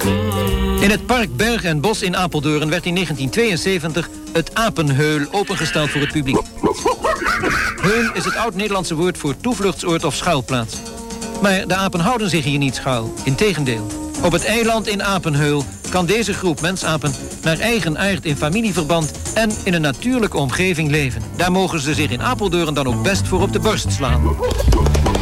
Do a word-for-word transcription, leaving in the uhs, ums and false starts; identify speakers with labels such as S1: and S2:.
S1: In het park Berg en Bos in Apeldoorn werd in negentien tweeënzeventig het Apenheul opengesteld voor het publiek. Heul is het oud-Nederlandse woord voor toevluchtsoord of schuilplaats. Maar de apen houden zich hier niet schuil, integendeel. Op het eiland in Apenheul kan deze groep mensapen naar eigen aard in familieverband en in een natuurlijke omgeving leven. Daar mogen ze zich in Apeldoorn dan ook best voor op de borst slaan.